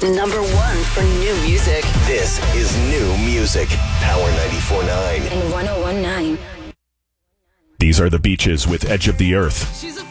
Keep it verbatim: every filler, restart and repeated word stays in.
Number one for new music. This is New Music. Power ninety-four point nine. And one oh one point nine. These are the Beaches with Edge of the Earth. She's a